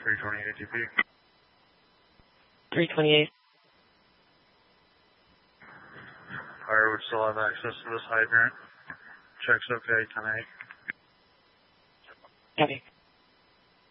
328 ATP. 328. Fire would still have access to this hydrant. Checks okay, 10-8. Copy.